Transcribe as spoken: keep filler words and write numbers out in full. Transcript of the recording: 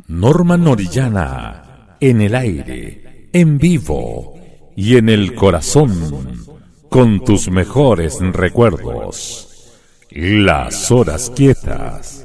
Norma Norillana, en el aire, en vivo y en el corazón, con tus mejores recuerdos. Las horas quietas.